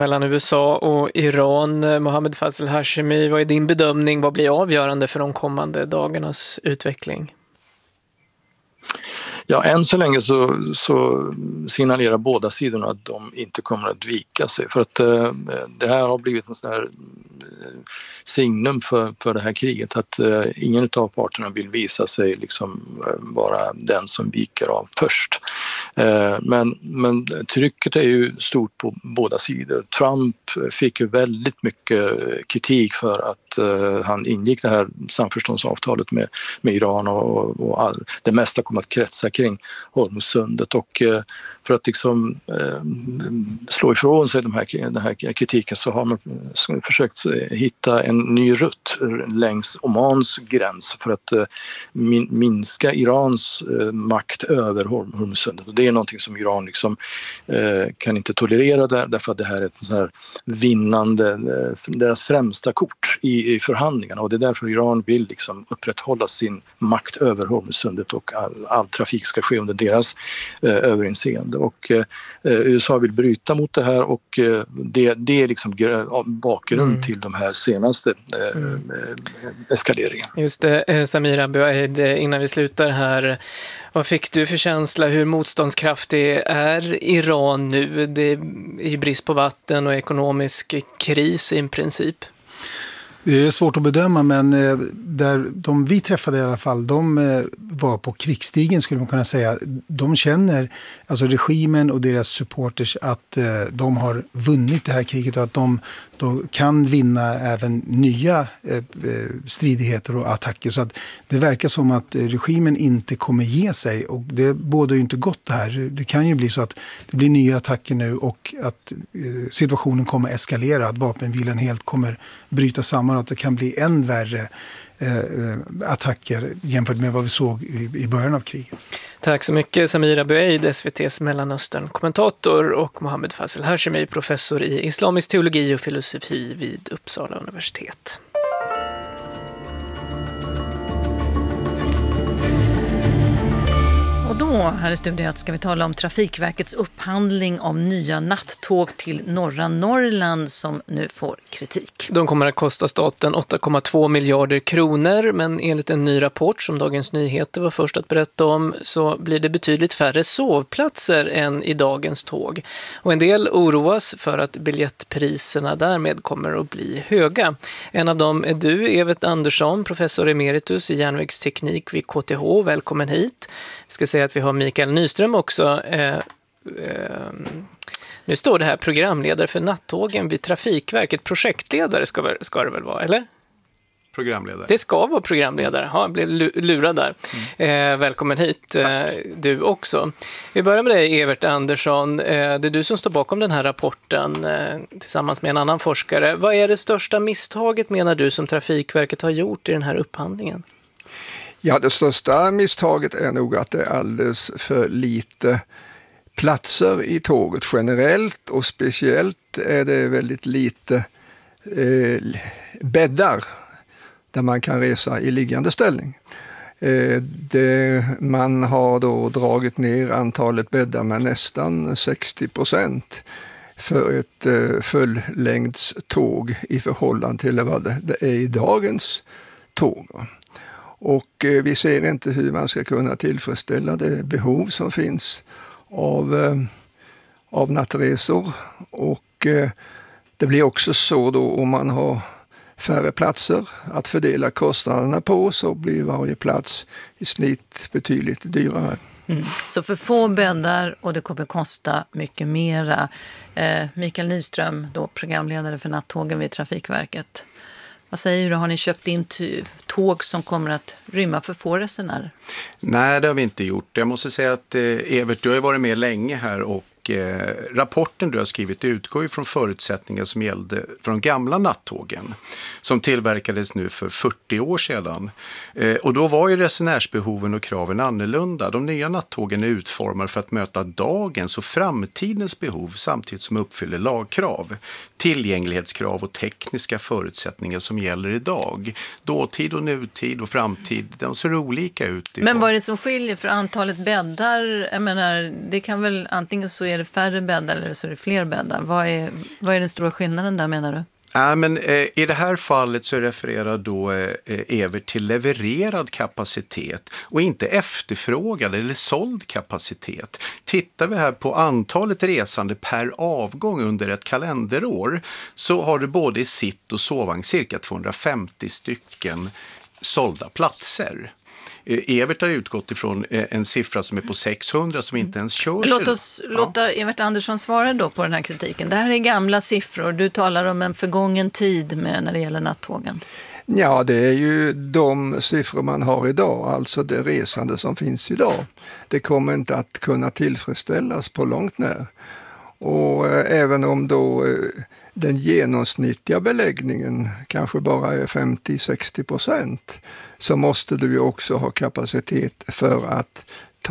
Mellan USA och Iran. Mohammed Fazl Hashemi, vad är din bedömning? Vad blir avgörande för de kommande dagarnas utveckling? Ja, än så länge så signalerar båda sidorna att de inte kommer att vika sig. För att det här har blivit en sån här signum för det här kriget, att ingen av parterna vill visa sig liksom vara den som viker av först. Men trycket är ju stort på båda sidor. Trump fick ju väldigt mycket kritik för att han ingick det här samförståndsavtalet med Iran och det mesta kom att kretsa kring Hormuzsundet, och för att liksom slå ifrån sig den här kritiken så har man försökt hitta en ny rutt längs Omans gräns för att minska Irans makt över Hormuzsundet, och det är någonting som Iran liksom kan inte tolerera därför att det här är ett så här vinnande, deras främsta kort i förhandlingarna, och det är därför Iran vill liksom upprätthålla sin makt över Hormuzsundet och all trafik ska ske under deras överinseende, och USA vill bryta mot det här, och det är liksom bakgrund till de här senaste eskaleringen. Just det, Samir Abuaid, innan vi slutar här, vad fick du för känsla, hur motståndskraftig är Iran nu? Det är ju brist på vatten och ekonomisk kris i princip. Det är svårt att bedöma, men de vi träffade i alla fall, de var på krigsstigen skulle man kunna säga. De känner, alltså regimen och deras supporters, att de har vunnit det här kriget och att de då kan vinna även nya stridigheter och attacker. Så att det verkar som att regimen inte kommer ge sig, och det bådar ju inte gott det här. Det kan ju bli så att det blir nya attacker nu och att situationen kommer eskalera, att vapenvilan helt kommer bryta samman, att det kan bli än värre attacker jämfört med vad vi såg i början av kriget. Tack så mycket Samir Abuaid, SVT:s Mellanöstern-kommentator, och Mohammed Fazl Hashemi, professor i islamisk teologi och filosofi vid Uppsala universitet. Och då, här i studion, ska vi tala om Trafikverkets upphandling av nya nattåg till norra Norrland som nu får kritik. De kommer att kosta staten 8,2 miljarder kronor, men enligt en ny rapport som Dagens Nyheter var först att berätta om så blir det betydligt färre sovplatser än i dagens tåg. Och en del oroas för att biljettpriserna därmed kommer att bli höga. En av dem är du, Evert Andersson, professor emeritus i järnvägsteknik vid KTH. Välkommen hit. Vi ska säga att vi har Mikael Nyström också. Nu står det här programledare för nattågen vid Trafikverket. Projektledare ska det väl vara, eller? Programledare. Det ska vara programledare. Ja, jag blev lurad där. Välkommen hit, du också. Vi börjar med dig, Evert Andersson. Det är du som står bakom den här rapporten tillsammans med en annan forskare. Vad är det största misstaget, menar du, som Trafikverket har gjort i den här upphandlingen? Ja, det största misstaget är nog att det är alldeles för lite platser i tåget generellt, och speciellt är det väldigt lite bäddar där man kan resa i liggande ställning. Man har då dragit ner antalet bäddar med nästan 60% för ett fullängdståg i förhållande till vad det är i dagens tåg. Och vi ser inte hur man ska kunna tillfredsställa det behov som finns av nattresor. Och det blir också så då, om man har färre platser att fördela kostnaderna på, så blir varje plats i snitt betydligt dyrare. Så för få bäddar, och det kommer kosta mycket mera. Mikael Nyström, då programledare för nattågen vid Trafikverket. Vad säger du? Har ni köpt in tåg som kommer att rymma för få resenärer? Nej, det har vi inte gjort. Jag måste säga att Evert, du har ju varit med länge här, och rapporten du har skrivit utgår från förutsättningar som gällde för de gamla nattågen som tillverkades nu för 40 år sedan. Och då var ju resenärsbehoven och kraven annorlunda. De nya nattågen är utformade för att möta dagens och framtidens behov samtidigt som uppfyller lagkrav, tillgänglighetskrav och tekniska förutsättningar som gäller idag. Dåtid och nutid och framtid, de ser olika ut. Men vad är det som skiljer för antalet bäddar? Jag menar, det kan väl antingen så är det färre bäddar eller så är det fler bäddar? Vad är den stora skillnaden där, menar du? Ja, men i det här fallet så refererar då Evert till levererad kapacitet och inte efterfrågad eller såld kapacitet. Tittar vi här på antalet resande per avgång under ett kalenderår så har du både i sitt och sovvagn cirka 250 stycken sålda platser. Evert har utgått ifrån en siffra som är på 600 som inte ens kör. Låt oss låta Evert Andersson svara då på den här kritiken. Det här är gamla siffror. Du talar om en förgången tid när det gäller nattågen. Ja, det är ju de siffror man har idag, alltså det resande som finns idag. Det kommer inte att kunna tillfredsställas på långt när. Och även om då den genomsnittliga beläggningen kanske bara är 50-60%, så måste du ju också ha kapacitet för att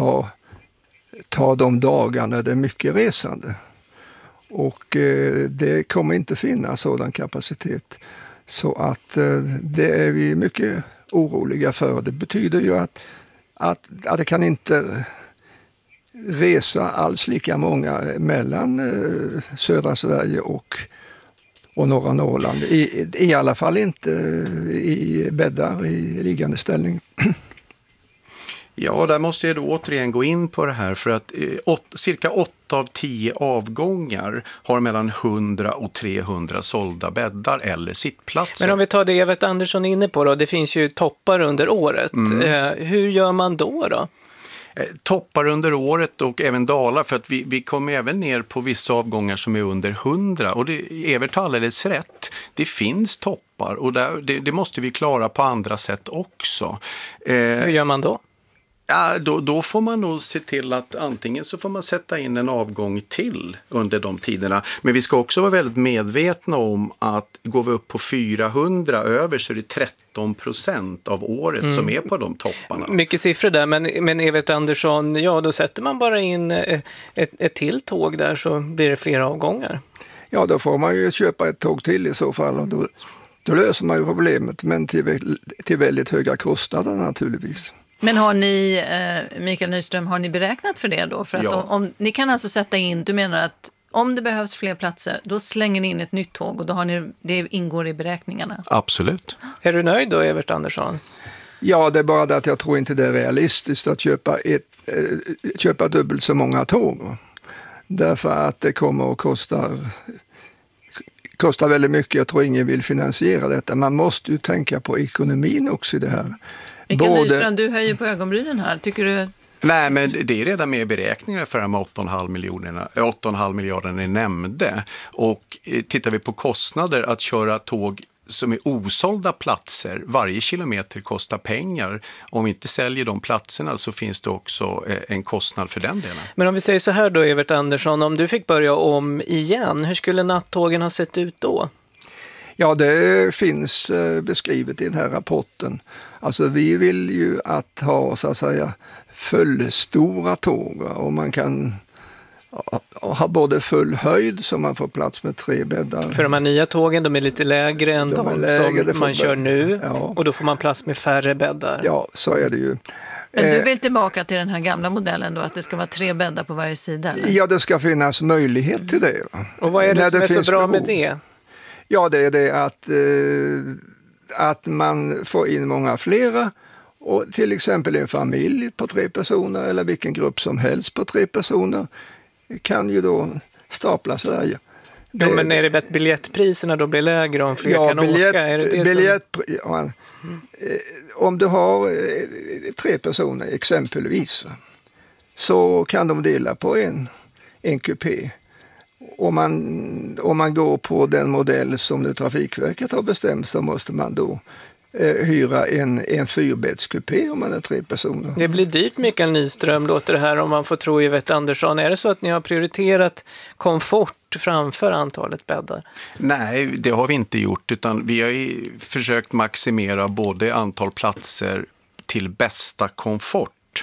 ta de dagar när det är mycket resande. Och det kommer inte finnas sådan kapacitet. Så att det är vi mycket oroliga för. Det betyder ju att det kan inte resa alls lika många mellan södra Sverige och norra Norrland. I alla fall inte i bäddar i liggande ställning. Ja, där måste jag då återigen gå in på det här för att cirka 8 av 10 avgångar har mellan 100 och 300 sålda bäddar eller sittplatser. Men om vi tar det Evert Andersson är inne på då, det finns ju toppar under året. Hur gör man då? Toppar under året och även dalar, för att vi kommer även ner på vissa avgångar som är under 100 och Evert har alldeles rätt. Det finns toppar och det måste vi klara på andra sätt också. Hur gör man då? Ja, då får man nog se till att antingen så får man sätta in en avgång till under de tiderna. Men vi ska också vara väldigt medvetna om att går vi upp på 400 över så är det 13% av året som är på de topparna. Mycket siffror där, men Evert Andersson, ja då sätter man bara in ett till tåg där så blir det flera avgångar. Ja, då får man ju köpa ett tåg till i så fall och då löser man ju problemet, men till väldigt höga kostnader naturligtvis. Men har ni, Mikael Nyström, har ni beräknat för det då? För att om ni kan alltså sätta in, du menar att om det behövs fler platser, då slänger ni in ett nytt tåg och då har det ingår i beräkningarna? Absolut. Är du nöjd då, Evert Andersson? Ja, det är bara det att jag tror inte det är realistiskt att köpa dubbelt så många tåg. Därför att det kommer att kosta väldigt mycket. Jag tror ingen vill finansiera detta. Man måste ju tänka på ekonomin också i det här. Mikael Nyström, du höjer på ögonbrynen här. Tycker du... Nej, men det är redan med beräkningar för de 8,5 miljarder ni nämnde. Och tittar vi på kostnader att köra tåg som är osålda platser, varje kilometer kostar pengar. Om vi inte säljer de platserna så finns det också en kostnad för den delen. Men om vi säger så här då, Evert Andersson, om du fick börja om igen, hur skulle nattågen ha sett ut då? Ja, det finns beskrivet i den här rapporten. Alltså vi vill ju ha så att säga fullstora tåg och man kan ha både full höjd så man får plats med 3 bäddar. För de här nya tågen, de är lite lägre än de som man kör nu och då får man plats med färre bäddar. Ja, så är det ju. Men du vill tillbaka till den här gamla modellen då, att det ska vara 3 bäddar på varje sida? Eller? Ja, det ska finnas möjlighet till det. Och vad är det som är så bra med det? Ja, det är det att man får in många flera och till exempel en familj på 3 personer eller vilken grupp som helst på 3 personer kan ju då stapla sig. Jo, men är det att biljettpriserna då blir lägre om fler kan åka? Är det om du har 3 personer exempelvis så kan de dela på en kupé. Om man går på den modell som nu Trafikverket har bestämt så måste man då hyra en 4-bäddskupé om man är 3 personer. Det blir dyrt, Mikael Nyström, låter det här om man får tro Evert Andersson. Är det så att ni har prioriterat komfort framför antalet bäddar? Nej, det har vi inte gjort utan vi har försökt maximera både antal platser till bästa komfort.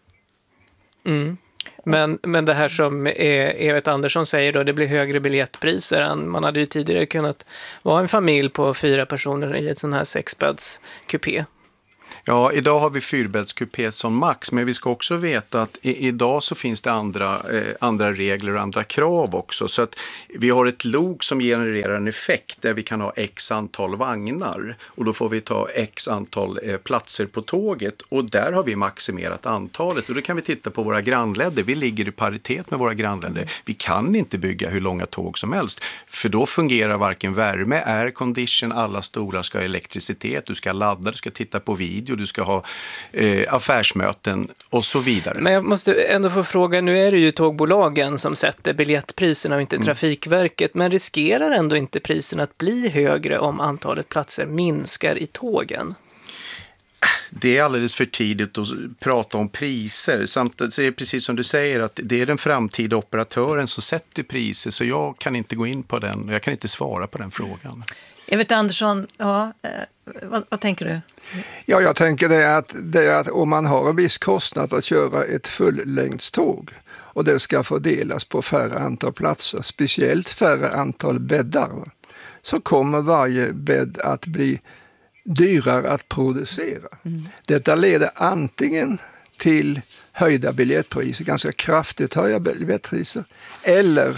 Men det här som Evert Andersson säger då, det blir högre biljettpriser. Man hade ju tidigare kunnat vara en familj på 4 personer i ett sån här 6-bäddskupé. Ja, idag har vi 4-bäddskupé som max, men vi ska också veta att idag så finns det andra regler och andra krav också. Så att vi har ett lok som genererar en effekt där vi kan ha x antal vagnar och då får vi ta x antal platser på tåget och där har vi maximerat antalet och då kan vi titta på våra grannländer. Vi ligger i paritet med våra grannländer. Vi kan inte bygga hur långa tåg som helst för då fungerar varken värme, aircondition, alla stolar ska ha elektricitet, du ska ladda, du ska titta på video, du ska ha affärsmöten och så vidare. Men jag måste ändå få fråga, nu är det ju tågbolagen som sätter biljettpriserna och inte Trafikverket, men riskerar ändå inte priserna att bli högre om antalet platser minskar i tågen? Det är alldeles för tidigt att prata om priser. Samtidigt så är det precis som du säger att det är den framtida operatören som sätter priser så jag kan inte gå in på den och jag kan inte svara på den frågan. Evert Andersson, vad tänker du? Ja, jag tänker det är att om man har en viss kostnad för att köra ett fullängdståg och det ska fördelas på färre antal platser, speciellt färre antal bäddar, så kommer varje bädd att bli dyrare att producera. Detta leder antingen till höjda biljettpriser, ganska kraftigt höjda biljettpriser, eller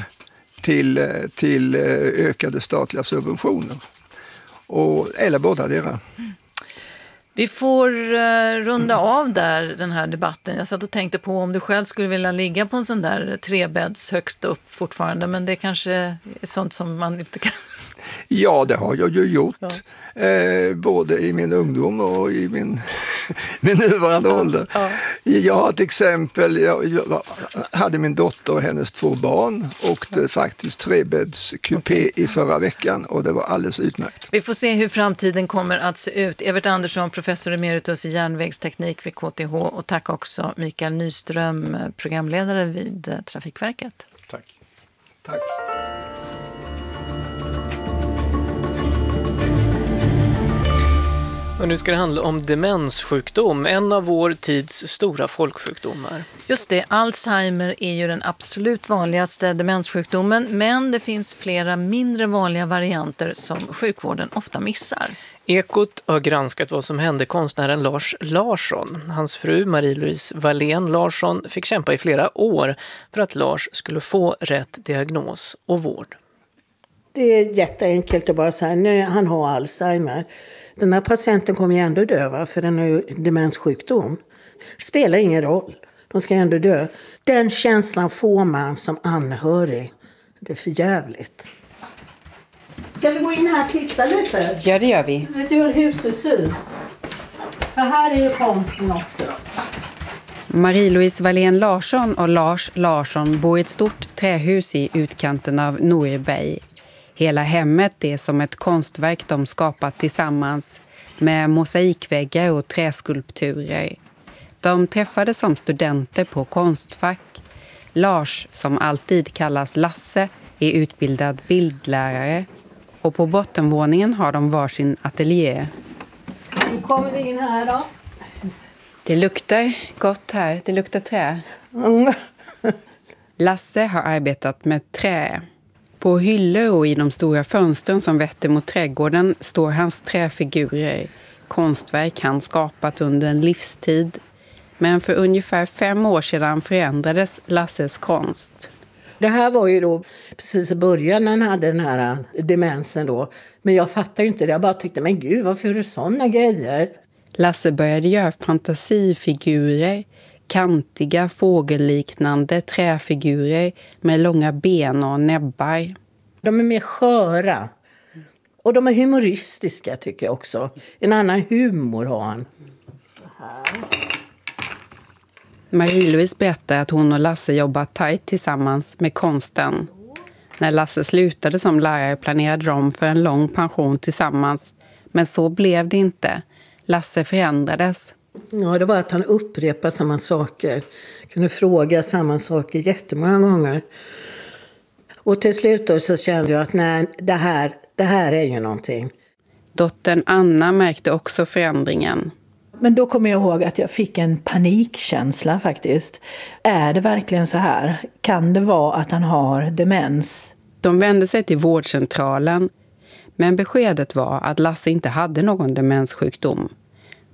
till ökade statliga subventioner. Eller båda deras. Vi får runda av där den här debatten. Jag satt och tänkte på om du själv skulle vilja ligga på en sån där 3-bädds högst upp fortfarande, men det kanske är sånt som man inte kan... Ja, det har jag ju gjort. Ja. Både i min ungdom och i min nuvarande ålder. Ja. Jag har ett exempel. Jag hade min dotter och hennes 2 barn och faktiskt 3-bäddskupé i förra veckan och det var alldeles utmärkt. Vi får se hur framtiden kommer att se ut. Evert Andersson, professor emeritus i järnvägsteknik vid KTH och tack också Mikael Nyström, programledare vid Trafikverket. Tack. Tack. Och nu ska det handla om demenssjukdom, en av vår tids stora folksjukdomar. Just det, Alzheimer är ju den absolut vanligaste demenssjukdomen, men det finns flera mindre vanliga varianter som sjukvården ofta missar. Ekot har granskat vad som hände konstnären Lars Larsson. Hans fru Marie-Louise Wallén Larsson fick kämpa i flera år för att Lars skulle få rätt diagnos och vård. Det är jätteenkelt att bara säga, nu han har Alzheimer. Den här patienten kommer ju ändå dö, va? För den är ju demenssjukdom. Spelar ingen roll. De ska ändå dö. Den känslan får man som anhörig. Det är för jävligt. Ska vi gå in här och titta lite? Ja, det gör vi. Du har husets syn. För här är ju konsten också. Marie-Louise Wallén Larsson och Lars Larsson bor i ett stort trähus i utkanten av Norberg. Hela hemmet är som ett konstverk de skapat tillsammans med mosaikväggar och träskulpturer. De träffades som studenter på Konstfack. Lars, som alltid kallas Lasse, är utbildad bildlärare och på bottenvåningen har de varsin ateljé. Nu kommer vi in här då. Det luktar gott här, det luktar trä. Lasse har arbetat med trä. På hyllor och i de stora fönstren som vetter mot trädgården står hans träfigurer, konstverk han skapat under en livstid. Men för ungefär 5 år sedan förändrades Lasses konst. Det här var ju då precis i början när han hade den här demensen då. Men jag fattar ju inte det, jag bara tyckte, men gud, varför gör du sådana grejer? Lasse började göra fantasifigurer, kantiga fågelliknande träfigurer med långa ben och näbbar. De är mer sköra. Och de är humoristiska tycker jag också. En annan humor har han. Marie-Louise berättar att hon och Lasse jobbat tajt tillsammans med konsten. När Lasse slutade som lärare planerade de för en lång pension tillsammans. Men så blev det inte. Lasse förändrades. Ja, det var att han upprepade samma saker. Kunde fråga samma saker jättemånga gånger. Och till slut då så kände jag att nej, det här är ju någonting. Dottern Anna märkte också förändringen. Men då kommer jag ihåg att jag fick en panikkänsla faktiskt. Är det verkligen så här? Kan det vara att han har demens? De vände sig till vårdcentralen. Men beskedet var att Lasse inte hade någon demenssjukdom.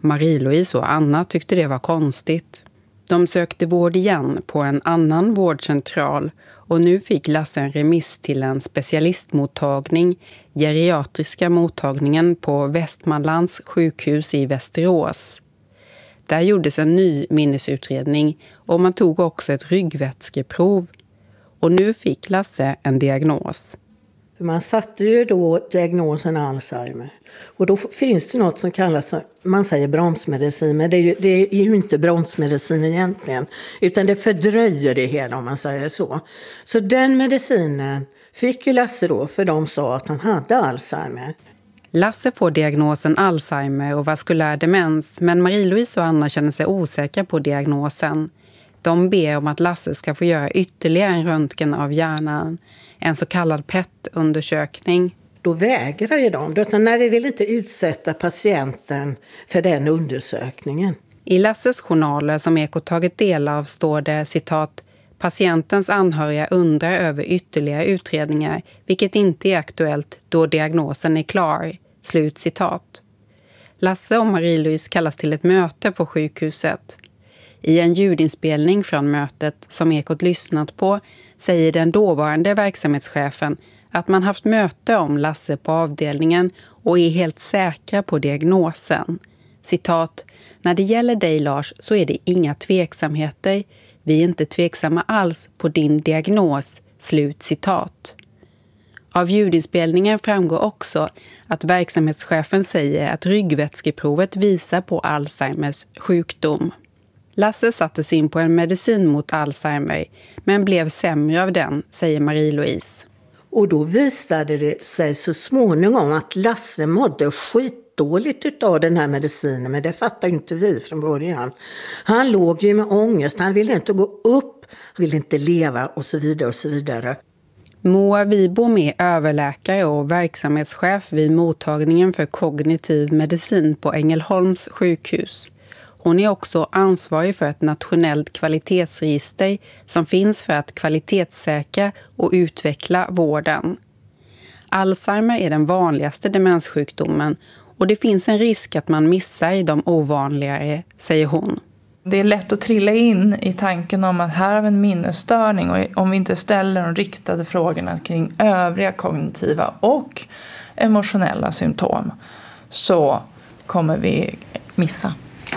Marie-Louise och Anna tyckte det var konstigt. De sökte vård igen på en annan vårdcentral och nu fick Lasse en remiss till en specialistmottagning, geriatriska mottagningen på Västmanlands sjukhus i Västerås. Där gjordes en ny minnesutredning och man tog också ett ryggvätskeprov. Och nu fick Lasse en diagnos. Man satte ju då diagnosen Alzheimer. Och då finns det något som kallas, man säger bromsmedicin, men det är ju inte bromsmedicin egentligen. Utan det fördröjer det hela om man säger så. Så den medicinen fick ju Lasse då för de sa att han hade Alzheimer. Lasse får diagnosen Alzheimer och vaskulär demens, men Marie-Louise och Anna känner sig osäkra på diagnosen. De ber om att Lasse ska få göra ytterligare en röntgen av hjärnan, en så kallad PET-undersökning. Då vägrar ju de. Då sa, nej, vi vill inte utsätta patienten för den undersökningen. I Lasses journaler som Ekot tagit del av står det, citat, patientens anhöriga undrar över ytterligare utredningar, vilket inte är aktuellt då diagnosen är klar. Slut citat. Lasse och Marie-Louise kallas till ett möte på sjukhuset. I en ljudinspelning från mötet som Ekot lyssnat på säger den dåvarande verksamhetschefen att man haft möte om Lasse på avdelningen och är helt säkra på diagnosen. Citat, när det gäller dig Lars så är det inga tveksamheter. Vi är inte tveksamma alls på din diagnos. Slut citat. Av ljudinspelningen framgår också att verksamhetschefen säger att ryggvätskeprovet visar på Alzheimers sjukdom. Lasse sattes in på en medicin mot Alzheimer men blev sämre av den, säger Marie-Louise. Och då visade det sig så småningom att Lasse mådde skitdåligt av den här medicinen, men det fattar inte vi från början. Han låg ju med ångest, han ville inte gå upp, han ville inte leva och så vidare och så vidare. Moa Wibom är överläkare och verksamhetschef vid mottagningen för kognitiv medicin på Ängelholms sjukhus. Hon är också ansvarig för ett nationellt kvalitetsregister som finns för att kvalitetssäkra och utveckla vården. Alzheimer är den vanligaste demenssjukdomen och det finns en risk att man missar de ovanligare, säger hon. Det är lätt att trilla in i tanken om att här har vi en minnesstörning och om vi inte ställer de riktade frågorna kring övriga kognitiva och emotionella symptom så kommer vi missa.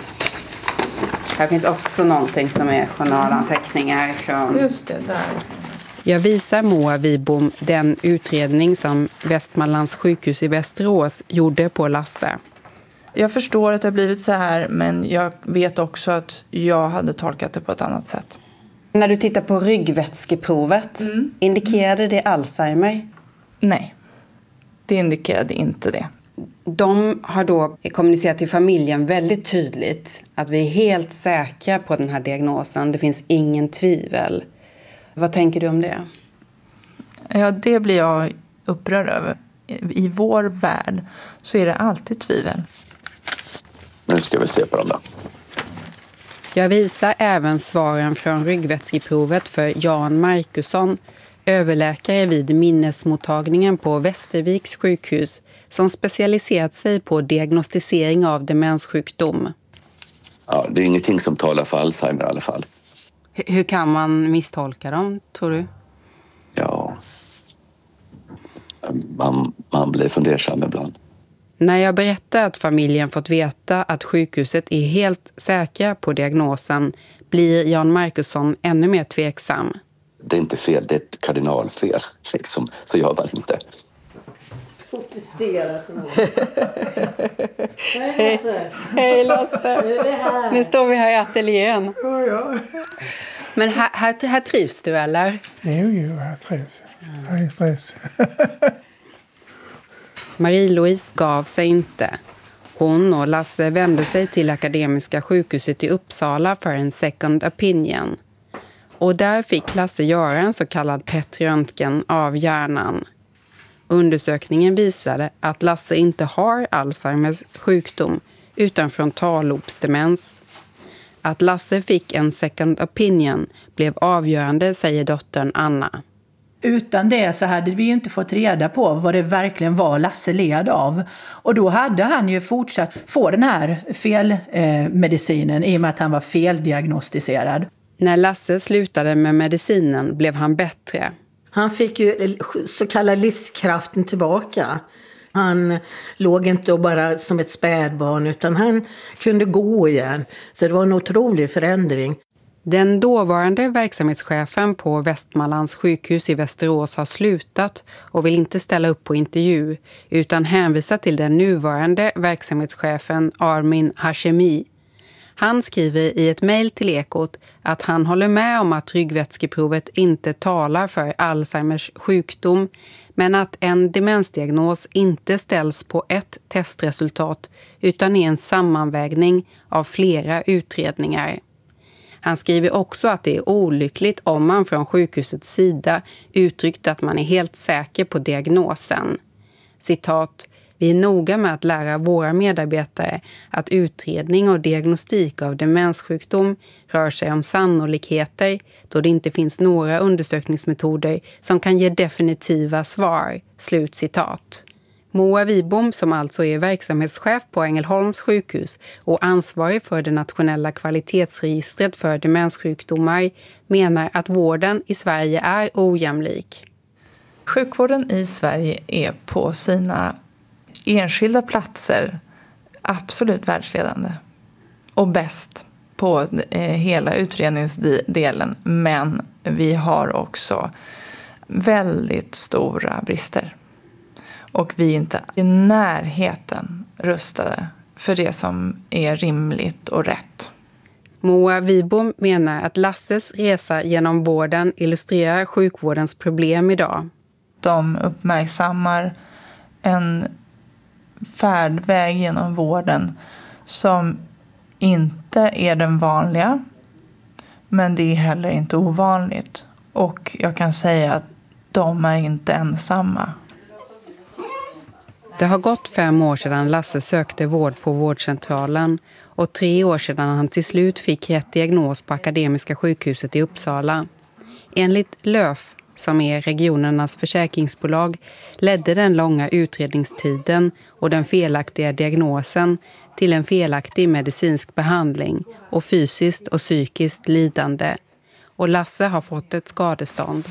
Här finns också någonting som är journalanteckningar från... Just det, där. Jag visar Moa Wibom den utredning som Västmanlands sjukhus i Västerås gjorde på Lasse. Jag förstår att det har blivit så här, men jag vet också att jag hade tolkat det på ett annat sätt. När du tittar på ryggvätskeprovet, indikerade det Alzheimer? Nej, det indikerade inte det. De har då kommunicerat till familjen väldigt tydligt att vi är helt säkra på den här diagnosen. Det finns ingen tvivel. Vad tänker du om det? Ja, det blir jag upprörd över. I vår värld så är det alltid tvivel. Nu ska vi se på dem då. Jag visar även svaren från ryggvätskeprovet för Jan Markusson, överläkare vid minnesmottagningen på Västerviks sjukhus, som specialiserat sig på diagnostisering av demenssjukdom. Ja, det är ingenting som talar för Alzheimer i alla fall. Hur kan man misstolka dem, tror du? Ja, man blir fundersam ibland. När jag berättar att familjen fått veta att sjukhuset är helt säkra på diagnosen blir Jan Markusson ännu mer tveksam. Det är inte fel, det är ett kardinalfel. Liksom. Så gör man inte. Protestera så något. Hej Lasse! Hej Lasse! Nu står vi här i ateljén. Ja. Men här trivs du, eller? Jo, här trivs. Här är stress. Marie-Louise gav sig inte. Hon och Lasse vände sig till Akademiska sjukhuset i Uppsala för en second opinion. Och där fick Lasse göra en så kallad PET-röntgen av hjärnan. Undersökningen visade att Lasse inte har Alzheimers sjukdom utan frontallobsdemens. Att Lasse fick en second opinion blev avgörande, säger dottern Anna. Utan det så hade vi ju inte fått reda på vad det verkligen var Lasse led av. Och då hade han ju fortsatt få den här felmedicinen i och med att han var feldiagnostiserad. När Lasse slutade med medicinen blev han bättre. Han fick ju så kallad livskraften tillbaka. Han låg inte bara som ett spädbarn utan han kunde gå igen. Så det var en otrolig förändring. Den dåvarande verksamhetschefen på Västmanlands sjukhus i Västerås har slutat och vill inte ställa upp på intervju utan hänvisa till den nuvarande verksamhetschefen Armin Hashemi. Han skriver i ett mejl till Ekot att han håller med om att ryggvätskeprovet inte talar för Alzheimers sjukdom, men att en demensdiagnos inte ställs på ett testresultat utan är en sammanvägning av flera utredningar. Han skriver också att det är olyckligt om man från sjukhusets sida uttryckt att man är helt säker på diagnosen. Citat: "Vi är noga med att lära våra medarbetare att utredning och diagnostik av demenssjukdom rör sig om sannolikheter då det inte finns några undersökningsmetoder som kan ge definitiva svar." Slut citat. Moa Wibom, som alltså är verksamhetschef på Ängelholms sjukhus och ansvarig för det nationella kvalitetsregistret för demenssjukdomar, menar att vården i Sverige är ojämlik. Sjukvården i Sverige är på sina enskilda platser absolut världsledande och bäst på hela utredningsdelen, men vi har också väldigt stora brister. Och vi är inte i närheten rustade för det som är rimligt och rätt. Moa Wibom menar att Lasses resa genom vården illustrerar sjukvårdens problem idag. De uppmärksammar en färdväg genom vården som inte är den vanliga, men det är heller inte ovanligt. Och jag kan säga att de är inte ensamma. Det har gått 5 år sedan Lasse sökte vård på vårdcentralen och 3 år sedan han till slut fick rätt diagnos på Akademiska sjukhuset i Uppsala. Enligt LÖF, som är regionernas försäkringsbolag, ledde den långa utredningstiden och den felaktiga diagnosen till en felaktig medicinsk behandling och fysiskt och psykiskt lidande. Och Lasse har fått ett skadestånd.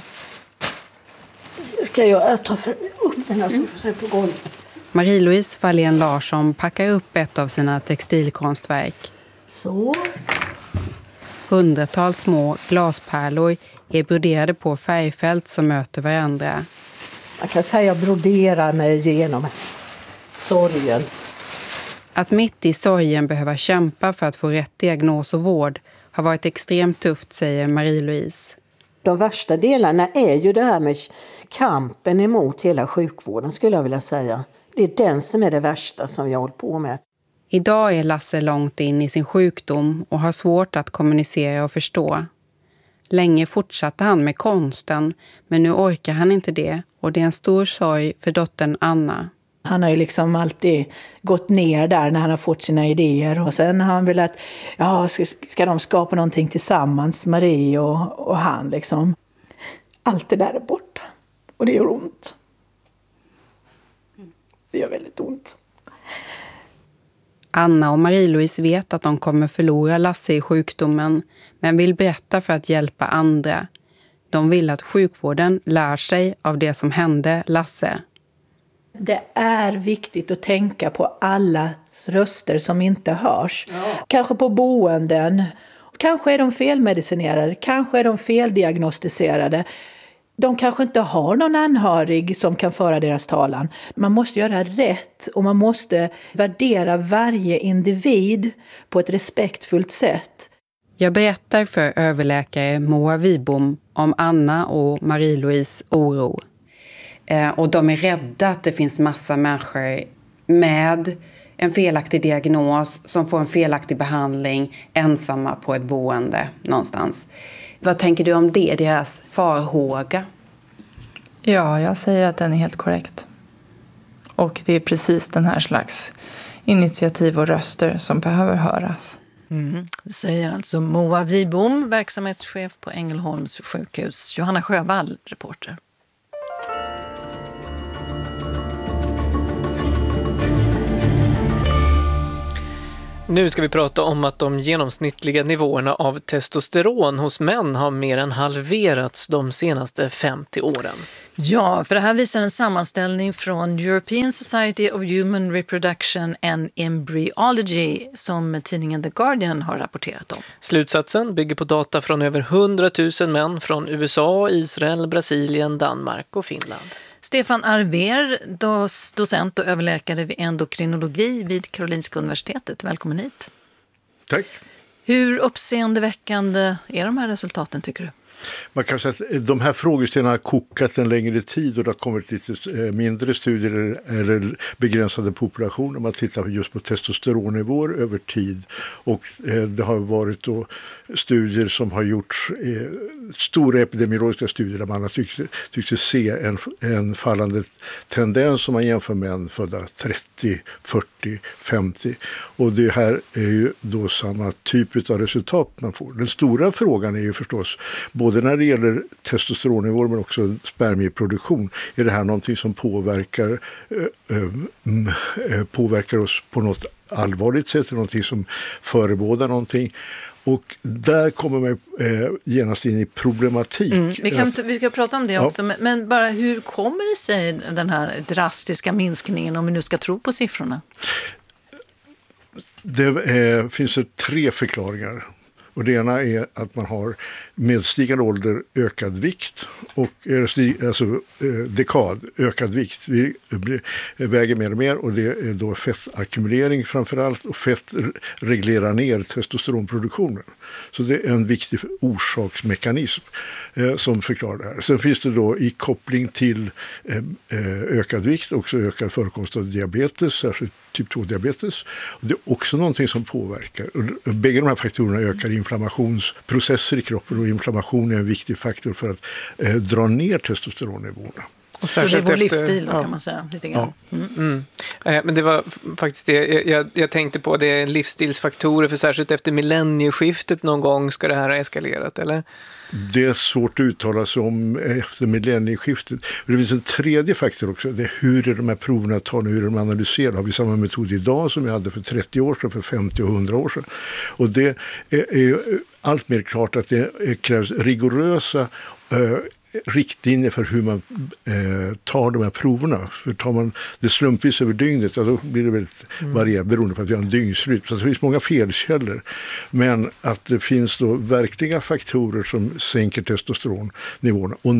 Ska jag ta upp den här så får jag på golvet? Marie-Louise Wallén Larsson packar upp ett av sina textilkonstverk. Så. Hundratals små glaspärlor är broderade på färgfält som möter varandra. Man kan säga brodera mig igenom sorgen. Att mitt i sorgen behöva kämpa för att få rätt diagnos och vård har varit extremt tufft, säger Marie-Louise. De värsta delarna är ju det här med kampen emot hela sjukvården, skulle jag vilja säga. Det är den som är det värsta som jag håller på med. Idag är Lasse långt in i sin sjukdom och har svårt att kommunicera och förstå. Länge fortsatte han med konsten, men nu orkar han inte det och det är en stor sorg för dottern Anna. Han har ju liksom alltid gått ner där när han har fått sina idéer. Och sen har han velat, ja, ska de skapa någonting tillsammans, Marie och han liksom. Allt det där är borta. Och det gör ont. Det gör väldigt ont. Anna och Marie-Louise vet att de kommer förlora Lasse i sjukdomen, men vill berätta för att hjälpa andra. De vill att sjukvården lär sig av det som hände Lasse. Det är viktigt att tänka på alla röster som inte hörs. Ja. Kanske på boenden. Kanske är de felmedicinerade. Kanske är de feldiagnostiserade. De kanske inte har någon anhörig som kan föra deras talan. Man måste göra rätt och man måste värdera varje individ på ett respektfullt sätt. Jag berättar för överläkare Moa Wibom om Anna och Marie-Louise oro. Och de är rädda att det finns massa människor med en felaktig diagnos som får en felaktig behandling ensamma på ett boende någonstans. Vad tänker du om det, deras farhåga? Ja, jag säger att den är helt korrekt. Och det är precis den här slags initiativ och röster som behöver höras. Säger alltså Moa Wibom, verksamhetschef på Ängelholms sjukhus. Johanna Sjövall, reporter. Nu ska vi prata om att de genomsnittliga nivåerna av testosteron hos män har mer än halverats de senaste 50 åren. Ja, för det här visar en sammanställning från European Society of Human Reproduction and Embryology som tidningen The Guardian har rapporterat om. Slutsatsen bygger på data från över 100 000 män från USA, Israel, Brasilien, Danmark och Finland. Stefan Arver, docent och överläkare vid endokrinologi vid Karolinska universitetet. Välkommen hit. Tack. Hur uppseendeväckande är de här resultaten tycker du? Man kan säga att de här frågeställningarna har kokat en längre tid och det har kommit lite mindre studier eller begränsade populationer. Man tittar just på testosteronnivåer över tid och det har varit då studier som har gjorts, stora epidemiologiska studier där man har tyckt se en fallande tendens som man jämför män födda 30, 40, 50 och det här är ju då samma typ av resultat man får. Den stora frågan är ju förstås både när det gäller testosteronnivåer men också spermieproduktion. Är det här någonting som påverkar oss på något allvarligt sätt? Någonting som förebådar någonting? Och där kommer man genast in i problematik. Vi ska prata om det också, men bara hur kommer det sig den här drastiska minskningen om vi nu ska tro på siffrorna? Det finns 3 förklaringar. Och det ena är att man har med stigande ålder ökad vikt och dekad ökad vikt. Vi väger mer och mer och det är då fettackumulering framförallt och fett reglerar ner testosteronproduktionen. Så det är en viktig orsaksmekanism som förklarar det här. Sen finns det då i koppling till ökad vikt också ökad förekomst av diabetes, särskilt typ 2-diabetes. Och det är också någonting som påverkar. Och bägge de här faktorerna ökar inflammationsprocesser i kroppen och inflammation är en viktig faktor för att dra ner testosteronnivåerna. Och så det är vår livsstil då, kan man säga lite grann. Men det var faktiskt det jag tänkte på, det är livsstilsfaktorer för särskilt efter millennieskiftet någon gång ska det här ha eskalerat, eller? Det är svårt att uttala sig om efter millennieskiftet. Det finns en tredje faktor också, det är hur är de här proverna tagna, hur de analyserar. Har vi samma metod idag som vi hade för 30 år sedan, för 50 och 100 år sedan? Och det är allt mer klart att det krävs rigorösa riktlinjer för hur man tar de här proverna. För tar man det slumpvis över dygnet, då blir det väldigt varierat beroende på att vi har en dygnsrytm. Så det finns många felkällor. Men att det finns då verkliga faktorer som sänker testosteronnivåerna. Och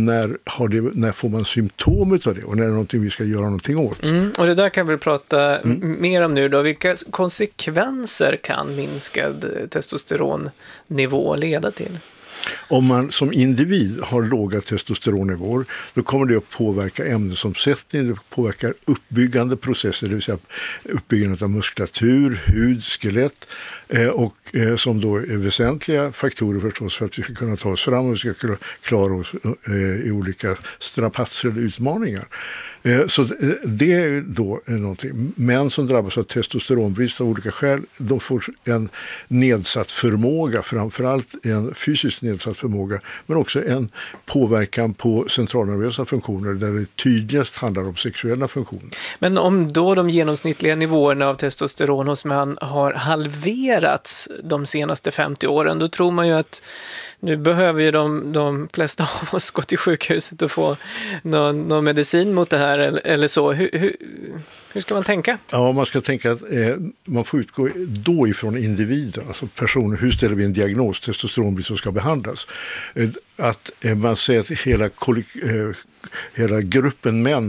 när får man symptom av det? Och när är det någonting vi ska göra någonting åt? Och det där kan vi prata mer om nu då. Vilka konsekvenser kan minskad testosteronnivå leda till? Om man som individ har låga testosteronnivåer då kommer det att påverka ämnesomsättning, det påverkar uppbyggande processer, det vill säga uppbyggandet av muskulatur, hud, skelett och som då är väsentliga faktorer förstås för att vi ska kunna ta oss fram och vi ska kunna klara oss i olika strapatser eller utmaningar. Så det är då någonting. Män som drabbas av testosteronbrist av olika skäl, de får en nedsatt förmåga, framförallt en fysiskt nedsatt förmåga, men också en påverkan på centralnervösa funktioner där det tydligast handlar om sexuella funktioner. Men om då de genomsnittliga nivåerna av testosteron hos män har halverats de senaste 50 åren, då tror man ju att nu behöver ju de flesta av oss gå till sjukhuset och få någon medicin mot det här eller så. Hur ska man tänka? Ja, man ska tänka att man får utgå då ifrån individen, alltså personer. Hur ställer vi en diagnos? Testosteronbrist som ska behandlas. Att man säger att hela gruppen män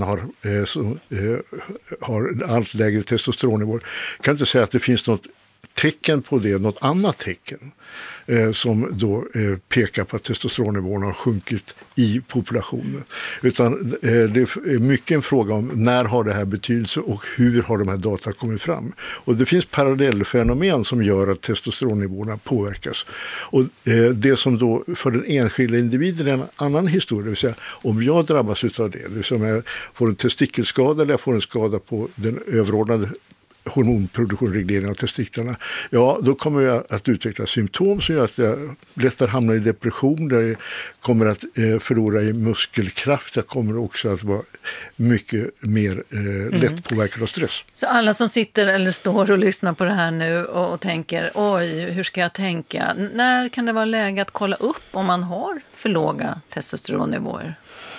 har allt lägre testosteronnivåer. Kan inte säga att det finns något tecken på det, något annat tecken som då pekar på att testosteronnivåerna har sjunkit i populationen. Utan det är mycket en fråga om när har det här betydelse och hur har de här data kommit fram. Och det finns parallellfenomen som gör att testosteronnivåerna påverkas. Och det som då för den enskilda individen är en annan historia, det vill säga om jag drabbas av det vill säga om jag får en testikelskada eller jag får en skada på den överordnade hormonproduktion, reglering av testiklarna, ja då kommer jag att utveckla symptom som gör att jag lättare hamnar i depression, där jag kommer att förlora i muskelkraft, jag kommer också att vara mycket mer lätt påverkad av stress. Så alla som sitter eller står och lyssnar på det här nu och tänker, oj, hur ska jag tänka? När kan det vara läge att kolla upp om man har för låga testosteronnivåer?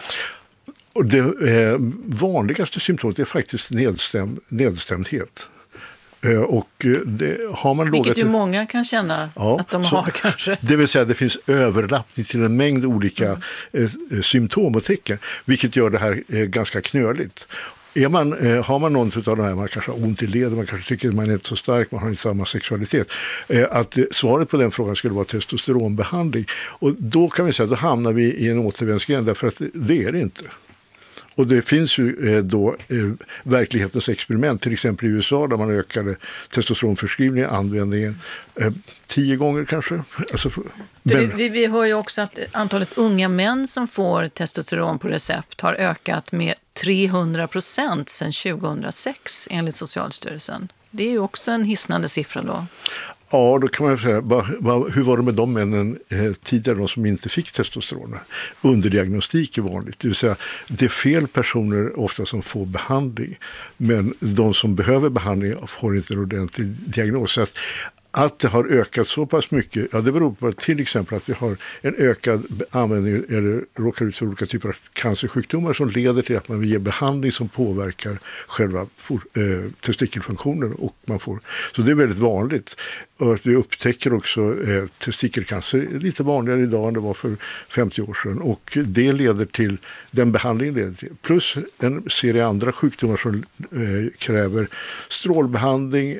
Och det vanligaste symptomet är faktiskt nedstämdhet. Och har man vilket ju många kan känna att de har kanske. Det vill säga det finns överlappning till en mängd olika symptom och tecken, vilket gör det här ganska knöligt. Har man någon av de här, man kanske har ont i leden, man kanske tycker att man är inte så stark, man har inte samma sexualitet, att svaret på den frågan skulle vara testosteronbehandling. Och då kan vi säga, då hamnar vi i en återvändsgränd, därför att det är det inte. Och det finns ju då verklighetens experiment, till exempel i USA, där man ökade testosteronförskrivningen, användningen 10 gånger kanske. Alltså, vi hör ju också att antalet unga män som får testosteron på recept har ökat med 300% sedan 2006 enligt Socialstyrelsen. Det är ju också en hisnande siffra då. Ja, då kan man säga, hur var det med de männen tidigare, de som inte fick testosteron? Underdiagnostik är vanligt, det vill säga det är fel personer ofta som får behandling, men de som behöver behandling får inte en ordentlig diagnos. Så att det har ökat så pass mycket, ja, det beror på till exempel att vi har en ökad användning eller råkar ut för olika typer av cancersjukdomar som leder till att man vill ge behandling som påverkar själva testikelfunktionen, och man får. Så det är väldigt vanligt. Och att vi upptäcker också testikelcancer lite vanligare idag än det var för 50 år sedan, och det leder till, den behandlingen leder till, plus en serie andra sjukdomar som kräver strålbehandling,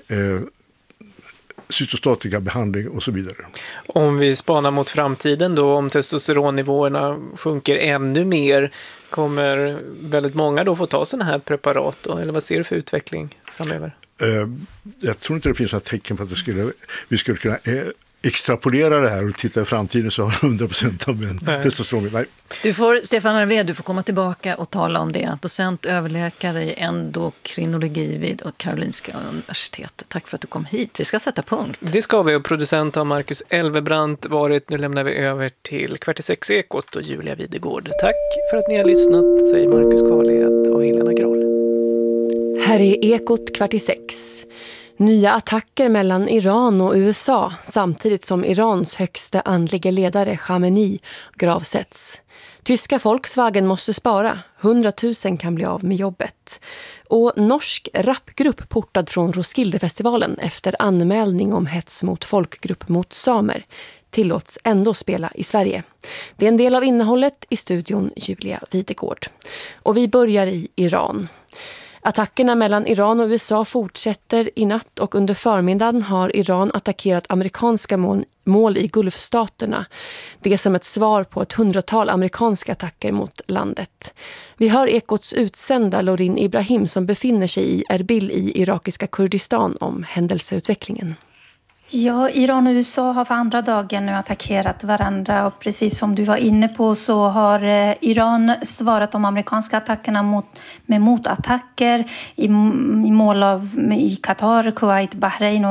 cytostatika behandling och så vidare. Om vi spanar mot framtiden då, om testosteronnivåerna sjunker ännu mer, kommer väldigt många då få ta sådana här preparat då? Eller vad ser du för utveckling framöver? Jag tror inte det finns några tecken på att vi skulle kunna extrapolera det här och titta i framtiden så har 100% av män testosteron. Nej. Stefan Arved, du får komma tillbaka och tala om det. Docent överläkare i endokrinologi vid Karolinska universitetet. Tack för att du kom hit. Vi ska sätta punkt. Det ska vi, och producent av Marcus Elvebrant varit. Nu lämnar vi över till 5:46-ekot och Julia Videgård. Tack för att ni har lyssnat, säger Marcus Karlhed och Helena Groll. Här är Ekot 5:46. Nya attacker mellan Iran och USA samtidigt som Irans högsta andliga ledare Khamenei gravsätts. Tyska Volkswagen måste spara. 100 000 kan bli av med jobbet. Och norsk rapgrupp portad från Roskildefestivalen efter anmälning om hets mot folkgrupp mot samer tillåts ändå spela i Sverige. Det är en del av innehållet i studion Julia Videgård. Och vi börjar i Iran. Attackerna mellan Iran och USA fortsätter i natt, och under förmiddagen har Iran attackerat amerikanska mål i Gulfstaterna. Det är som ett svar på ett 100-tal amerikanska attacker mot landet. Vi hör Ekots utsända Lorin Ibrahim som befinner sig i Erbil i irakiska Kurdistan om händelseutvecklingen. Ja, Iran och USA har för andra dagen nu attackerat varandra, och precis som du var inne på så har Iran svarat de amerikanska attackerna med motattacker i mål i Qatar, Kuwait, Bahrain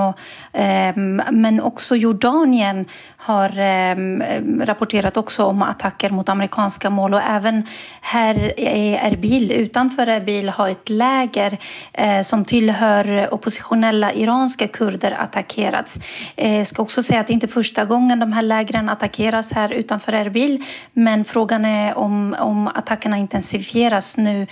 men också Jordanien har rapporterat också om attacker mot amerikanska mål, och även här i Erbil, utanför Erbil, har ett läger som tillhör oppositionella iranska kurder attackerats. Jag ska också säga att det inte är första gången de här lägren attackeras här utanför Erbil, men frågan är om attackerna intensifieras nu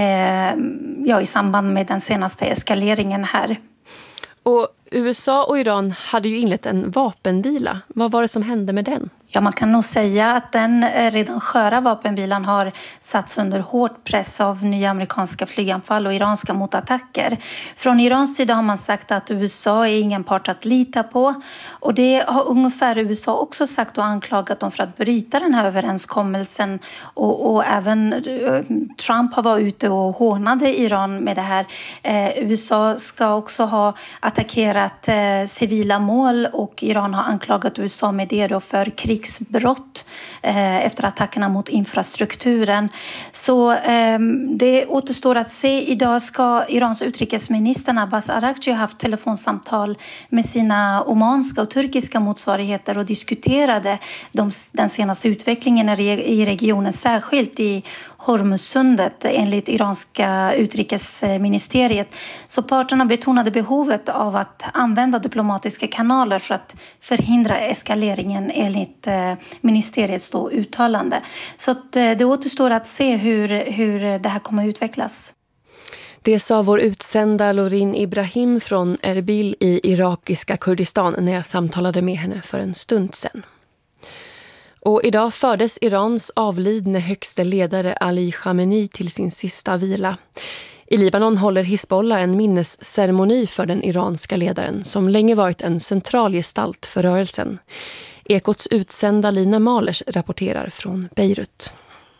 i samband med den senaste eskaleringen här. Och USA och Iran hade ju inlett en vapenvila. Vad var det som hände med den? Ja, man kan nog säga att den redan sköra vapenvilan har satts under hård press av nya amerikanska flyganfall och iranska motattacker. Från Irans sida har man sagt att USA är ingen part att lita på, och det har ungefär USA också sagt och anklagat dem för att bryta den här överenskommelsen, och även Trump har varit ute och hånade Iran med det här. USA ska också ha attackerat civila mål, och Iran har anklagat USA med det då för krigsbrott krigsbrott efter attackerna mot infrastrukturen. Så det återstår att se. Idag ska Irans utrikesminister Abbas Araghchi ha haft telefonsamtal med sina omanska och turkiska motsvarigheter och diskuterade den senaste utvecklingen i regionen, särskilt i Hormuzsundet enligt iranska utrikesministeriet. Så parterna betonade behovet av att använda diplomatiska kanaler för att förhindra eskaleringen enligt ministeriets uttalande. Så att det återstår att se hur det här kommer att utvecklas. Det sa vår utsända Lorin Ibrahim från Erbil i irakiska Kurdistan när jag samtalade med henne för en stund sedan. Och idag fördes Irans avlidne högste ledare Ali Khamenei till sin sista vila. I Libanon håller Hizbollah en minnesceremoni för den iranska ledaren som länge varit en central gestalt för rörelsen. Ekots utsända Lina Malers rapporterar från Beirut.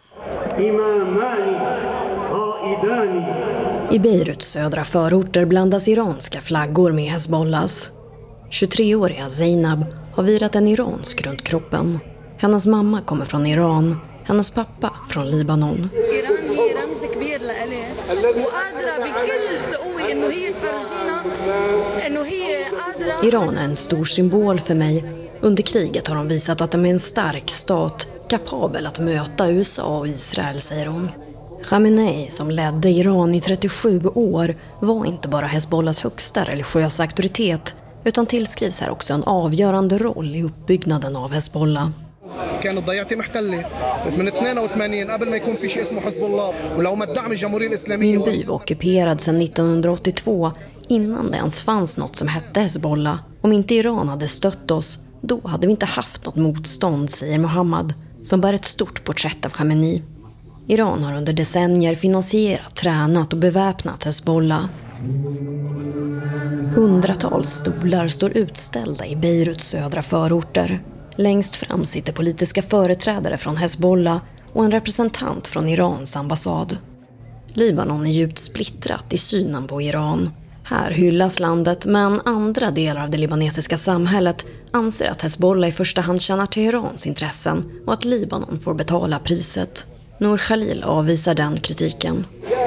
I Beiruts södra förorter blandas iranska flaggor med Hezbollahs. 23-åriga Zainab har virat en iransk runt kroppen. Hennes mamma kommer från Iran, hennes pappa från Libanon. Iran är en stor symbol för mig. Under kriget har de visat att de är en stark stat, kapabel att möta USA och Israel, säger hon. Khamenei, som ledde Iran i 37 år, var inte bara Hezbollahs högsta religiösa auktoritet, utan tillskrivs här också en avgörande roll i uppbyggnaden av Hezbollah. Min by var ockuperad sedan 1982, innan det ens fanns något som hette Hezbollah. Om inte Iran hade stött oss, då hade vi inte haft något motstånd, säger Mohammad, som bär ett stort porträtt av Khamenei. Iran har under decennier finansierat, tränat och beväpnat Hezbollah. Hundratals stolar står utställda i Beiruts södra förorter. Längst fram sitter politiska företrädare från Hezbollah och en representant från Irans ambassad. Libanon är djupt splittrat i synen på Iran. Här hyllas landet, men andra delar av det libanesiska samhället anser att Hezbollah i första hand tjänar till Irans intressen och att Libanon får betala priset. Nour Khalil avvisar den kritiken.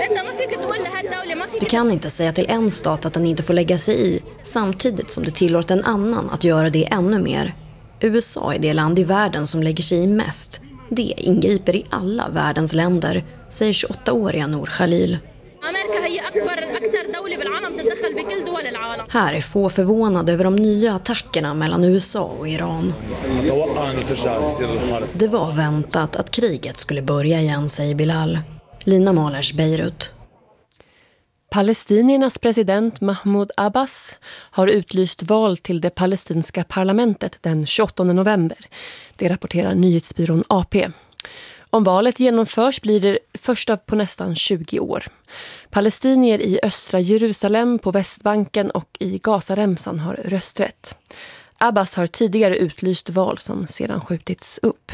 Du kan inte säga till en stat att den inte får lägga sig i, samtidigt som det tillåter en annan att göra det ännu mer. USA är det land i världen som lägger sig i mest. Det ingriper i alla världens länder, säger 28-åriga Nour Khalil. Här är få förvånade över de nya attackerna mellan USA och Iran. Det var väntat att kriget skulle börja igen, säger Bilal. Lina Malers, Beirut. Palestiniernas president Mahmoud Abbas har utlyst val till det palestinska parlamentet den 28 november. Det rapporterar nyhetsbyrån AP. Om valet genomförs blir det första på nästan 20 år. Palestinier i östra Jerusalem, på Västbanken och i Gazaremsan har rösträtt. Abbas har tidigare utlyst val som sedan skjutits upp.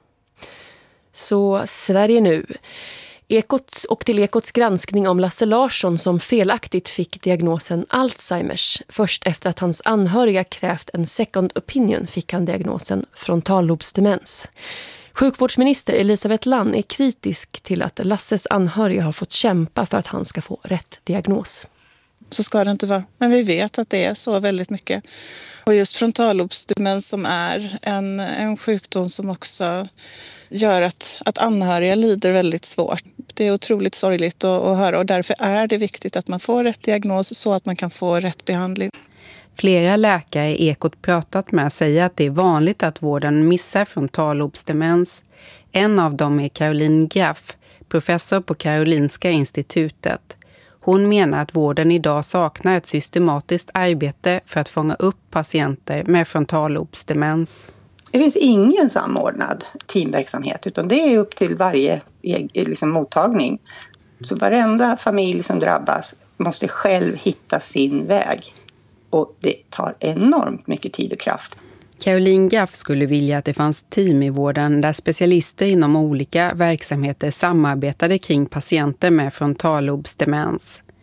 Så Sverige nu. Till Ekots granskning om Lasse Larsson som felaktigt fick diagnosen Alzheimers. Först efter att hans anhöriga krävt en second opinion fick han diagnosen frontallobsdemens. Sjukvårdsminister Elisabeth Lann är kritisk till att Lasses anhöriga har fått kämpa för att han ska få rätt diagnos. Så ska det inte vara. Men vi vet att det är så väldigt mycket. Och just frontallobsdemens som är en sjukdom som också gör att anhöriga lider väldigt svårt. Det är otroligt sorgligt att höra och därför är det viktigt att man får rätt diagnos så att man kan få rätt behandling. Flera läkare i Ekot pratat med säger att det är vanligt att vården missar frontallobsdemens. En av dem är Caroline Graff, professor på Karolinska institutet. Hon menar att vården idag saknar ett systematiskt arbete för att fånga upp patienter med frontallobsdemens. Det finns ingen samordnad teamverksamhet utan det är upp till varje mottagning. Så varenda familj som drabbas måste själv hitta sin väg. Och det tar enormt mycket tid och kraft. Caroline Graff skulle vilja att det fanns team i vården där specialister inom olika verksamheter samarbetade kring patienter med frontallobsdemens.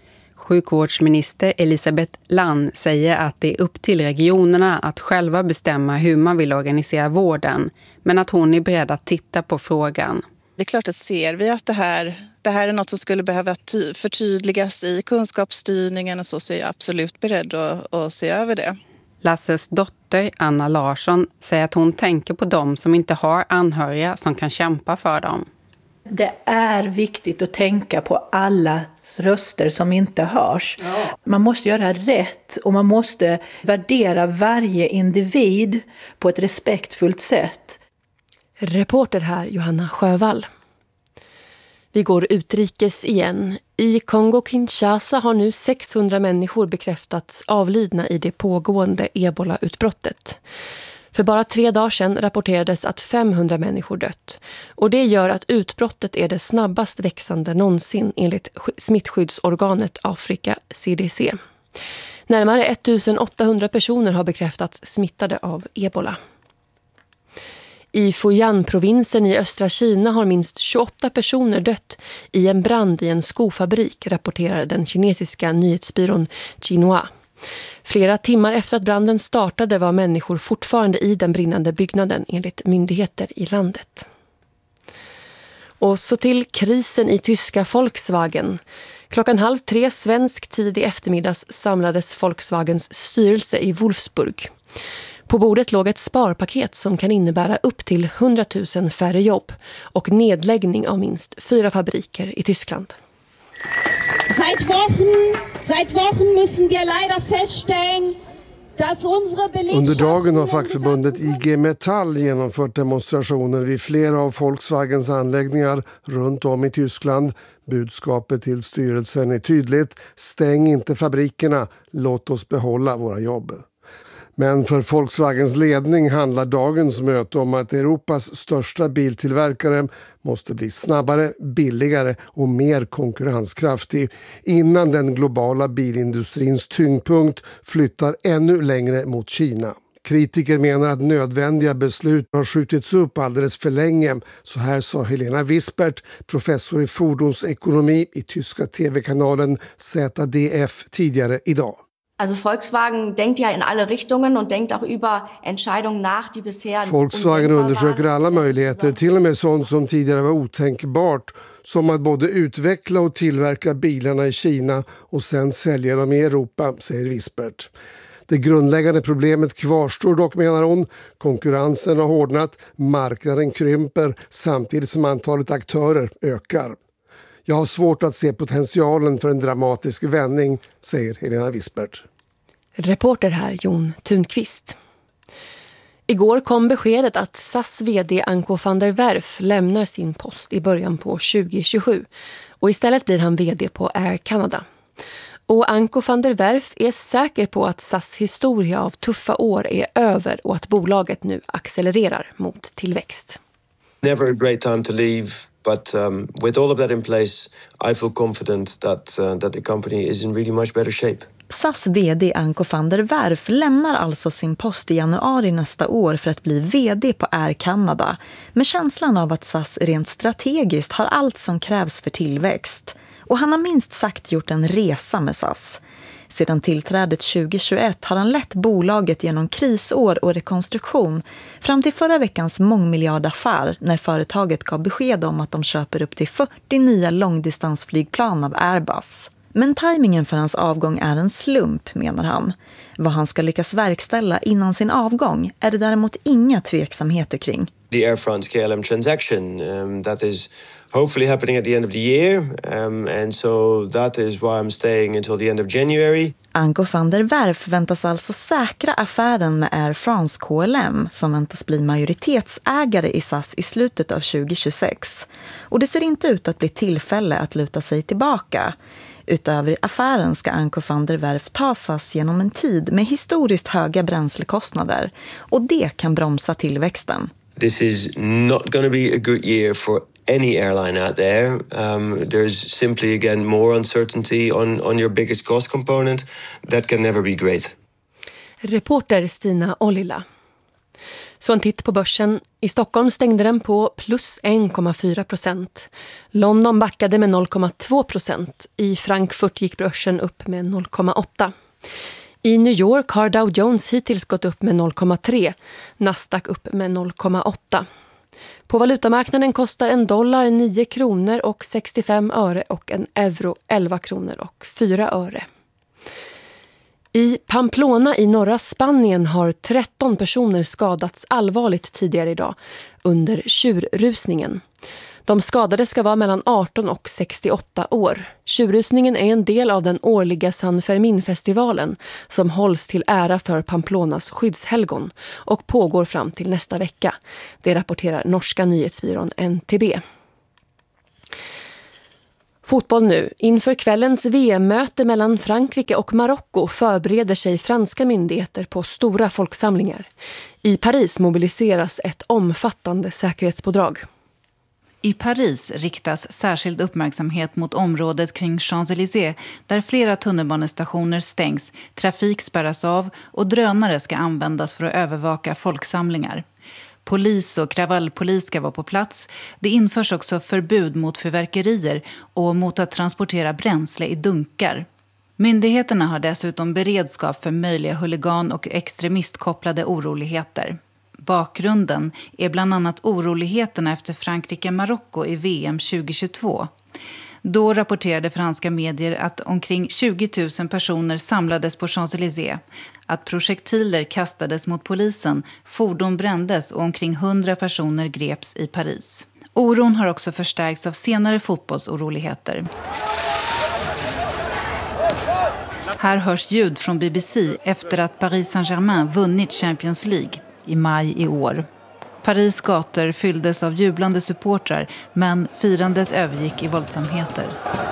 Sjukvårdsminister Elisabeth Lann säger att det är upp till regionerna att själva bestämma hur man vill organisera vården, men att hon är beredd att titta på frågan. Det är klart att ser vi att det här är något som skulle behöva förtydligas i kunskapsstyrningen och så är jag absolut beredd att se över det. Lasses dotter Anna Larsson säger att hon tänker på dem som inte har anhöriga som kan kämpa för dem. Det är viktigt att tänka på alla röster som inte hörs. Man måste göra rätt och man måste värdera varje individ på ett respektfullt sätt. Reporter här Johanna Sjövall. Vi går utrikes igen. I Kongo-Kinshasa har nu 600 människor bekräftats avlidna i det pågående Ebola-utbrottet. För bara 3 dagar sedan rapporterades att 500 människor dött. Och det gör att utbrottet är det snabbast växande någonsin enligt smittskyddsorganet Afrika CDC. Närmare 1800 personer har bekräftats smittade av Ebola. I Fujian-provinsen i östra Kina har minst 28 personer dött i en brand i en skofabrik, rapporterar den kinesiska nyhetsbyrån Xinhua. Flera timmar efter att branden startade var människor fortfarande i den brinnande byggnaden enligt myndigheter i landet. Och så till krisen i tyska Volkswagen. 2:30 svensk tid i eftermiddags samlades Volkswagens styrelse i Wolfsburg. På bordet låg ett sparpaket som kan innebära upp till 100 000 färre jobb och nedläggning av minst 4 fabriker i Tyskland. Seit Wochen müssen wir leider feststellen, dass unsere Belegschaft... Under dagen har fackförbundet IG Metall genomfört demonstrationer vid flera av Volkswagens anläggningar runt om i Tyskland. Budskapet till styrelsen är tydligt: stäng inte fabrikerna, låt oss behålla våra jobb. Men för Volkswagens ledning handlar dagens möte om att Europas största biltillverkare måste bli snabbare, billigare och mer konkurrenskraftig innan den globala bilindustrins tyngdpunkt flyttar ännu längre mot Kina. Kritiker menar att nödvändiga beslut har skjutits upp alldeles för länge. Så här sa Helena Wispert, professor i fordonsekonomi i tyska tv-kanalen ZDF tidigare idag. Also Volkswagen denkt ja in alle Richtungen und denkt auch über Entscheidungen nach, die bisher... Volkswagen undersöker alla möjligheter, till och med sånt som tidigare var otänkbart, som att både utveckla och tillverka bilarna i Kina och sen sälja dem i Europa, säger Wispert. Det grundläggande problemet kvarstår dock, menar hon. Konkurrensen har hårdnat, marknaden krymper samtidigt som antalet aktörer ökar. Jag har svårt att se potentialen för en dramatisk vändning, säger Helena Wispert. Reporter här Jon Thunqvist. Igår kom beskedet att SAS vd Anko van der Werf lämnar sin post i början på 2027 och istället blir han vd på Air Canada. Och Anko van der Werf är säker på att SAS historia av tuffa år är över och att bolaget nu accelererar mot tillväxt. Never a great time to leave. But with all of that in place, I feel confident that the company is in really much better shape. SAS vd Anko van der Werf lämnar alltså sin post i januari nästa år för att bli vd på Air Canada med känslan av att SAS rent strategiskt har allt som krävs för tillväxt. Och han har minst sagt gjort en resa med SAS. Sedan tillträdet 2021 har han lett bolaget genom krisår och rekonstruktion fram till förra veckans mångmiljardaffär när företaget gav besked om att de köper upp till 40 nya långdistansflygplan av Airbus. Men tajmingen för hans avgång är en slump, menar han. Vad han ska lyckas verkställa innan sin avgång är det däremot inga tveksamheter kring. The Air France KLM transaction, that is hopefully happening at the end of the year, and so that is why I'm staying until the end of January. Anko van der Werf väntas alltså säkra affären med Air France KLM som väntas bli majoritetsägare i SAS i slutet av 2026. Och det ser inte ut att bli tillfälle att luta sig tillbaka. Utöver affären ska Anko van der Werf ta SAS genom en tid med historiskt höga bränslekostnader och det kan bromsa tillväxten. This is not going to be a good year for any airline out there. There's simply again more uncertainty on your biggest cost component. That can never be great. Reporter Stina Ollila. Så en titt på börsen. I Stockholm stängde den på plus 1,4%. London backade med 0,2%. I Frankfurt gick börsen upp med 0,8%. I New York har Dow Jones hittills gått upp med 0,3%. Nasdaq upp med 0,8%. På valutamarknaden kostar en dollar 9 kronor och 65 öre och en euro 11 kronor och 4 öre. I Pamplona i norra Spanien har 13 personer skadats allvarligt tidigare idag under tjurrusningen. De skadade ska vara mellan 18 och 68 år. Tjurrusningen är en del av den årliga San Fermin-festivalen som hålls till ära för Pamplonas skyddshelgon och pågår fram till nästa vecka. Det rapporterar norska nyhetsbyrån NTB. Fotboll nu. Inför kvällens VM-möte mellan Frankrike och Marocko förbereder sig franska myndigheter på stora folksamlingar. I Paris mobiliseras ett omfattande säkerhetspådrag. I Paris riktas särskild uppmärksamhet mot området kring Champs-Élysées där flera tunnelbanestationer stängs, trafik spärras av och drönare ska användas för att övervaka folksamlingar. Polis och kravallpolis ska vara på plats. Det införs också förbud mot fyrverkerier och mot att transportera bränsle i dunkar. Myndigheterna har dessutom beredskap för möjliga huligan- och extremistkopplade oroligheter. Bakgrunden är bland annat oroligheterna efter Frankrike-Marocko i VM 2022. Då rapporterade franska medier att omkring 20 000 personer samlades på Champs-Élysées, att projektiler kastades mot polisen, fordon brändes och omkring 100 personer greps i Paris. Oron har också förstärkts av senare fotbollsoroligheter. Här hörs ljud från BBC efter att Paris Saint-Germain vunnit Champions League i maj i år. Paris gator fylldes av jublande supportrar, men firandet övergick i våldsamheter.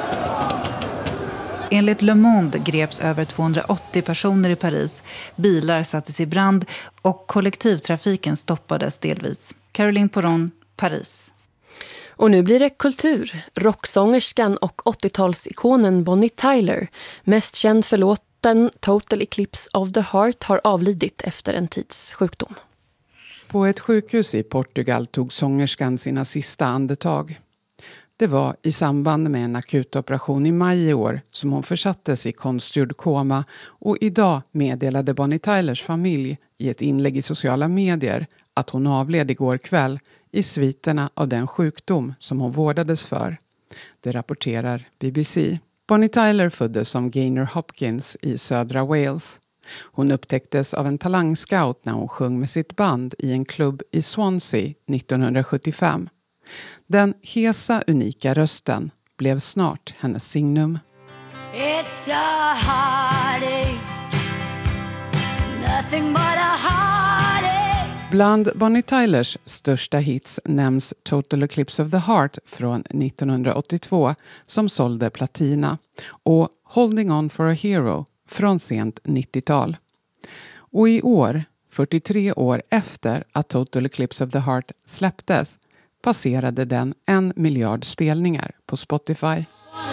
Enligt Le Monde greps över 280 personer i Paris, bilar sattes i brand och kollektivtrafiken stoppades delvis. Caroline Poron, Paris. Och nu blir det kultur. Rocksångerskan och 80-talsikonen Bonnie Tyler, mest känd för låten Total Eclipse of the Heart, har avlidit efter en tids sjukdom. På ett sjukhus i Portugal tog sångerskan sina sista andetag. Det var i samband med en akutoperation i maj i år som hon försattes i konstgjord koma, och idag meddelade Bonnie Tylers familj i ett inlägg i sociala medier att hon avled igår kväll i sviterna av den sjukdom som hon vårdades för. Det rapporterar BBC. Bonnie Tyler föddes som Gaynor Hopkins i södra Wales. Hon upptäcktes av en talangscout när hon sjöng med sitt band i en klubb i Swansea 1975. Den hesa, unika rösten blev snart hennes signum. It's a heartache, nothing but a heartache. Bland Bonnie Tylers största hits nämns Total Eclipse of the Heart från 1982 som sålde platina och Holding on for a Hero från sent 90-tal. Och i år, 43 år efter att Total Eclipse of the Heart släpptes, passerade den 1 miljard spelningar på Spotify.